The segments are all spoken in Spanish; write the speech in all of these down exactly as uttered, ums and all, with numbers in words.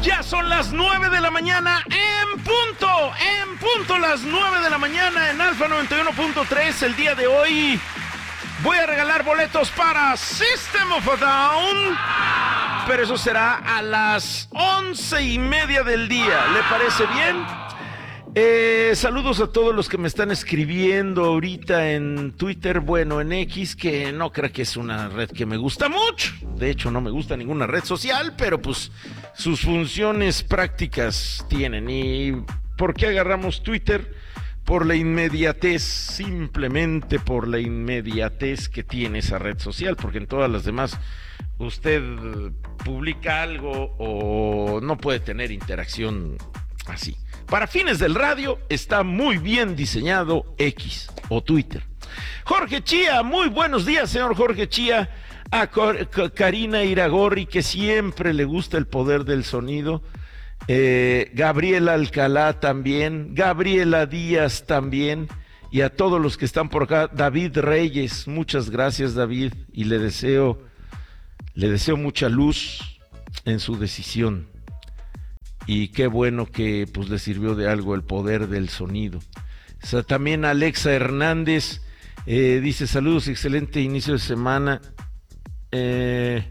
Ya son las nueve de la mañana en punto, en punto las nueve de la mañana en Alfa noventa y uno punto tres. El día de hoy voy a regalar boletos para System of a Down, pero eso será a las once y media del día. ¿Le parece bien? Eh, saludos a todos los que me están escribiendo ahorita en Twitter, bueno, en X, que no creo que es una red que me gusta mucho. De hecho, no me gusta ninguna red social, pero pues sus funciones prácticas tienen. ¿Y por qué agarramos Twitter? Por la inmediatez, simplemente por la inmediatez que tiene esa red social, porque en todas las demás usted publica algo o no puede tener interacción así. Para fines del radio está muy bien diseñado X o Twitter. Jorge Chía, muy buenos días, señor Jorge Chía. A Karina Iragorri, que siempre le gusta el poder del sonido. Eh, Gabriela Alcalá también. Gabriela Díaz también. Y a todos los que están por acá. David Reyes, muchas gracias, David. Y le deseo, le deseo mucha luz en su decisión. Y qué bueno que pues le sirvió de algo el poder del sonido. O sea, también Alexa Hernández eh, dice saludos, excelente inicio de semana. Eh,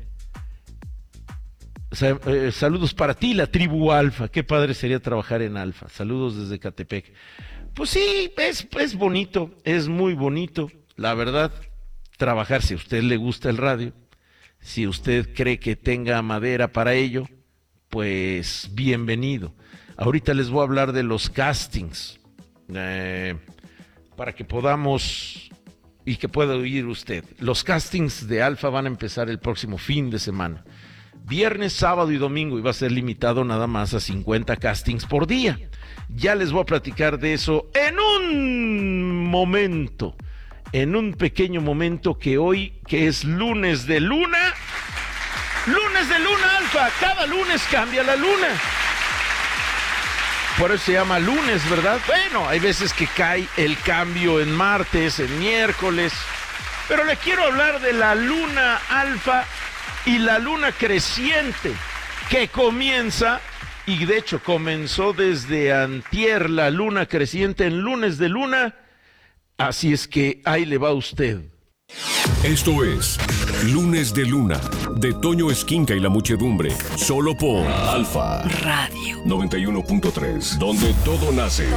sa- eh, saludos para ti, la tribu Alfa. Qué padre sería trabajar en Alfa. Saludos desde Catepec. Pues sí, es, es bonito, es muy bonito, la verdad, trabajar. Si a usted le gusta el radio, si usted cree que tenga madera para ello, pues bienvenido. Ahorita les voy a hablar de los castings, eh, para que podamos y que pueda oír usted. Los castings de Alfa van a empezar el próximo fin de semana, viernes, sábado y domingo, y va a ser limitado nada más a cincuenta castings por día. Ya les voy a platicar de eso en un momento, en un pequeño momento, que hoy, que es lunes de luna, lunes de luna Alfa, cada lunes cambia la luna. Por eso se llama lunes, ¿verdad? Bueno, hay veces que cae el cambio en martes, en miércoles, pero le quiero hablar de la luna Alfa y la luna creciente, que comienza, y de hecho comenzó desde antier, la luna creciente en lunes de luna, así es que ahí le va a usted. Esto es Lunes de Luna, de Toño Esquinca y la muchedumbre, solo por Alfa Radio noventa y uno punto tres, donde todo nace.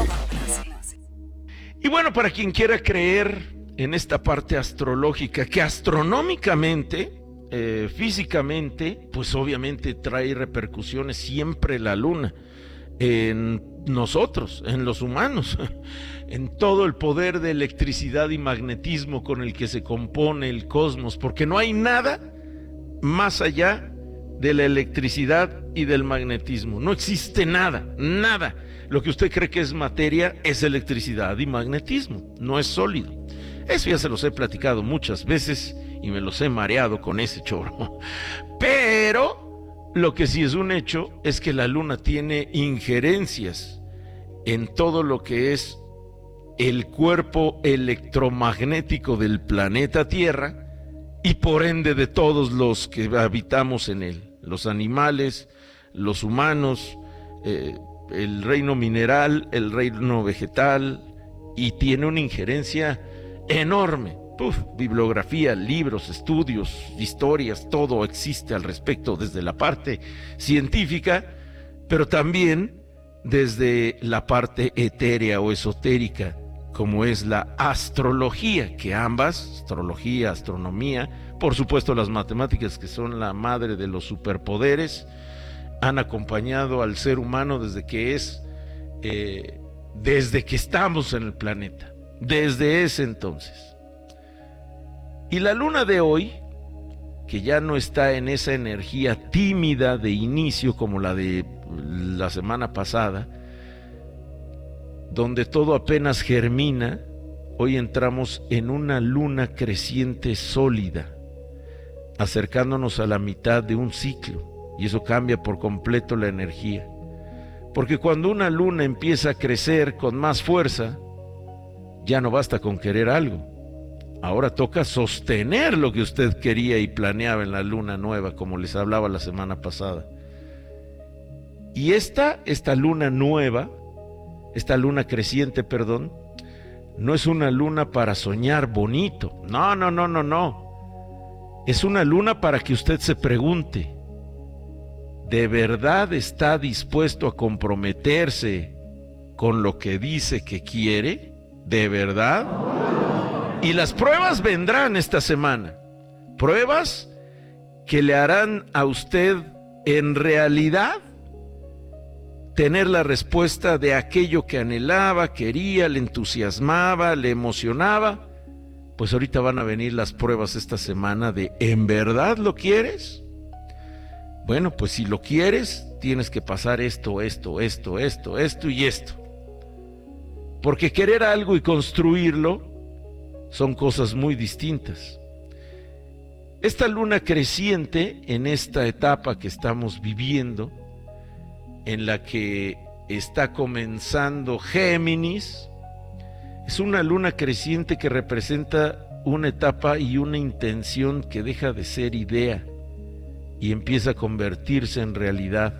Y bueno, para quien quiera creer en esta parte astrológica, que astronómicamente, eh, físicamente, pues obviamente trae repercusiones siempre la luna en nosotros, en los humanos, en todo el poder de electricidad y magnetismo con el que se compone el cosmos, porque no hay nada más allá de la electricidad y del magnetismo. No existe nada, nada. Lo que usted cree que es materia es electricidad y magnetismo, no es sólido. Eso ya se los he platicado muchas veces y me los he mareado con ese choro. Pero lo que sí es un hecho es que la luna tiene injerencias en todo lo que es el cuerpo electromagnético del planeta Tierra y por ende de todos los que habitamos en él, los animales, los humanos, eh, el reino mineral, el reino vegetal, y tiene una injerencia enorme. Uf, bibliografía, libros, estudios, historias, todo existe al respecto desde la parte científica, pero también desde la parte etérea o esotérica, como es la astrología, que ambas, astrología, astronomía, por supuesto las matemáticas, que son la madre de los superpoderes, han acompañado al ser humano desde que es, eh, desde que estamos en el planeta, desde ese entonces. Y la luna de hoy, que ya no está en esa energía tímida de inicio como la de la semana pasada, donde todo apenas germina, hoy entramos en una luna creciente sólida, acercándonos a la mitad de un ciclo, y eso cambia por completo la energía. Porque cuando una luna empieza a crecer con más fuerza, ya no basta con querer algo. Ahora toca sostener lo que usted quería y planeaba en la luna nueva, como les hablaba la semana pasada. Y esta, esta luna nueva, esta luna creciente, perdón, no es una luna para soñar bonito. No, no, no, no, no. Es una luna para que usted se pregunte, ¿de verdad está dispuesto a comprometerse con lo que dice que quiere? ¿De verdad? Y las pruebas vendrán esta semana. Pruebas que le harán a usted en realidad tener la respuesta de aquello que anhelaba, quería, le entusiasmaba, le emocionaba. Pues ahorita van a venir las pruebas esta semana de ¿en verdad lo quieres? Bueno, pues si lo quieres, tienes que pasar esto, esto, esto, esto, esto y esto. Porque querer algo y construirlo son cosas muy distintas. Esta luna creciente, en esta etapa que estamos viviendo, en la que está comenzando Géminis, es una luna creciente que representa una etapa y una intención que deja de ser idea y empieza a convertirse en realidad.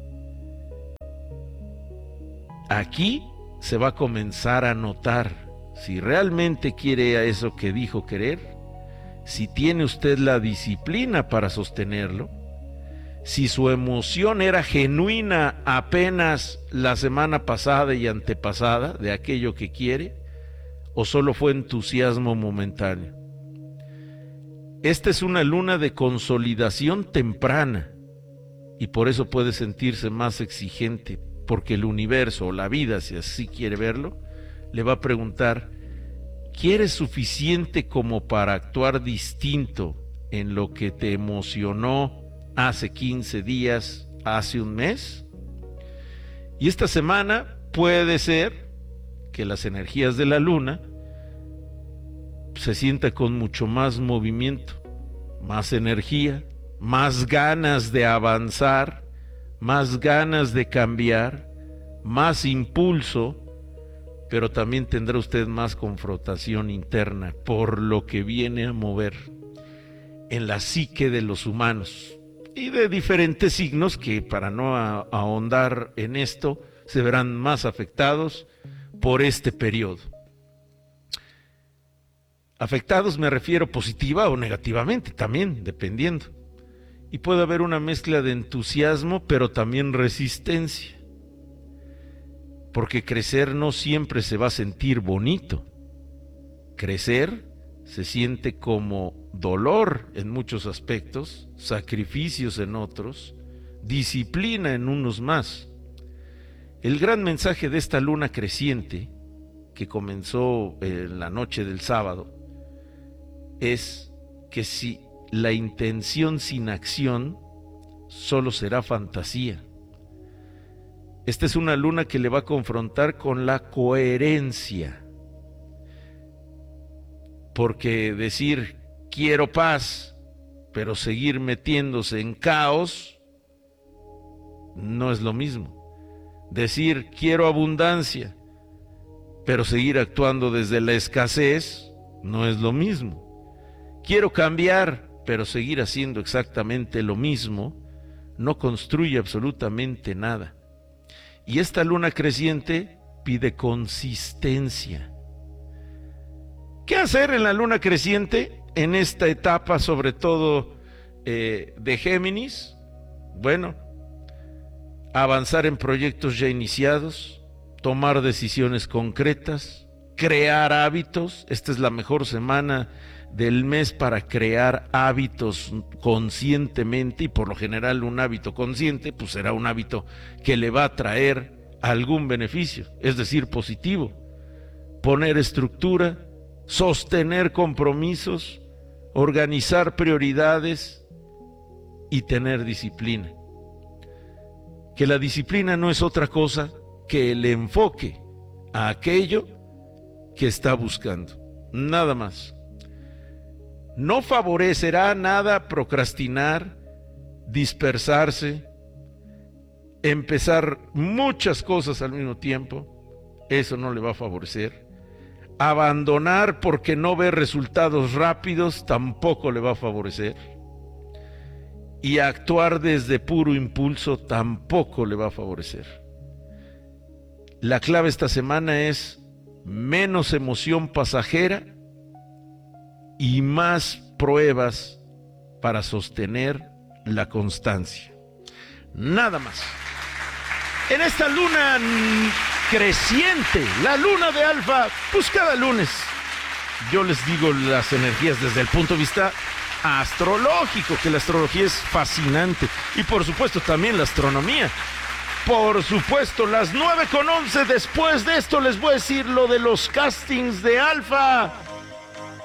Aquí se va a comenzar a notar si realmente quiere a eso que dijo querer, si tiene usted la disciplina para sostenerlo, si su emoción era genuina apenas la semana pasada y antepasada de aquello que quiere, o solo fue entusiasmo momentáneo. Esta es una luna de consolidación temprana y por eso puede sentirse más exigente, porque el universo o la vida, si así quiere verlo, le va a preguntar, ¿quieres suficiente como para actuar distinto en lo que te emocionó hace quince días, hace un mes? Y esta semana puede ser que las energías de la luna se sienta con mucho más movimiento, más energía, más ganas de avanzar, más ganas de cambiar, más impulso, pero también tendrá usted más confrontación interna por lo que viene a mover en la psique de los humanos y de diferentes signos que, para no a- ahondar en esto, se verán más afectados por este periodo. Afectados me refiero positiva o negativamente, también dependiendo. Y puede haber una mezcla de entusiasmo, pero también resistencia. Porque crecer no siempre se va a sentir bonito. Crecer se siente como dolor en muchos aspectos, sacrificios en otros, disciplina en unos más. El gran mensaje de esta luna creciente, que comenzó en la noche del sábado, es que si la intención sin acción solo será fantasía. Esta es una luna que le va a confrontar con la coherencia, porque decir quiero paz, pero seguir metiéndose en caos, no es lo mismo. Decir quiero abundancia, pero seguir actuando desde la escasez, no es lo mismo. Quiero cambiar, pero seguir haciendo exactamente lo mismo, no construye absolutamente nada. Y esta luna creciente pide consistencia. ¿Qué hacer en la luna creciente en esta etapa, sobre todo eh, de Géminis? Bueno, avanzar en proyectos ya iniciados, tomar decisiones concretas, crear hábitos. Esta es la mejor semana del mes para crear hábitos conscientemente, y por lo general un hábito consciente pues será un hábito que le va a traer algún beneficio, es decir, positivo. Poner estructura, sostener compromisos, organizar prioridades y tener disciplina. Que la disciplina no es otra cosa que el enfoque a aquello que está buscando, nada más. No favorecerá nada procrastinar, dispersarse, empezar muchas cosas al mismo tiempo. Eso no le va a favorecer. Abandonar porque no ve resultados rápidos tampoco le va a favorecer. y actuar desde puro impulso tampoco le va a favorecer. La clave esta semana es menos emoción pasajera y más pruebas para sostener la constancia. Nada más. En esta luna creciente, la luna de Alfa, pues cada lunes yo les digo las energías desde el punto de vista astrológico, que la astrología es fascinante, y por supuesto también la astronomía. Por supuesto, las nueve con once, después de esto les voy a decir lo de los castings de Alfa.